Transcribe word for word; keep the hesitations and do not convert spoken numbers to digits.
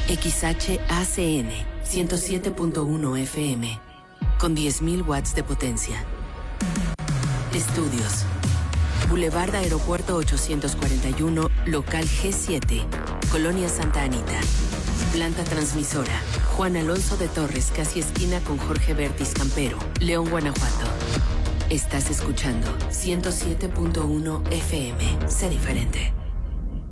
X H A C N ciento siete punto uno F M con diez mil watts de potencia. Estudios. Boulevard Aeropuerto ochocientos cuarenta y uno, local G siete, Colonia Santa Anita. Planta transmisora. Juan Alonso de Torres, casi esquina con Jorge Bertis Campero, León, Guanajuato. Estás escuchando ciento siete punto uno F M. Sé diferente.